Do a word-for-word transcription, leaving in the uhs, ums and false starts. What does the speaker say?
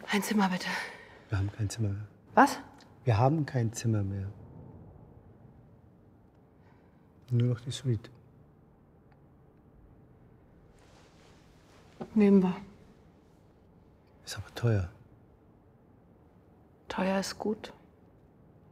Ein Zimmer, bitte. Wir haben kein Zimmer mehr. Was? Wir haben kein Zimmer mehr. Nur noch die Suite. Nehmen wir. Ist aber teuer. Teuer ist gut.